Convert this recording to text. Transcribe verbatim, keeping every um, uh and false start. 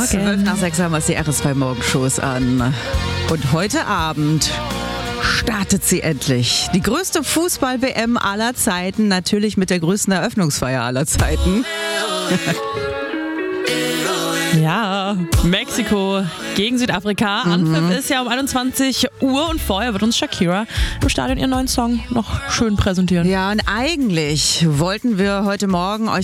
zwölf nach sechs haben wir die R S zwei Morgenshows an. Und heute Abend startet sie endlich. Die größte Fußball-W M aller Zeiten, natürlich mit der größten Eröffnungsfeier aller Zeiten. Ja, Mexiko gegen Südafrika. Mhm. Anpfiff ist ja um einundzwanzig Uhr und vorher wird uns Shakira im Stadion ihren neuen Song noch schön präsentieren. Ja, und eigentlich wollten wir heute Morgen euch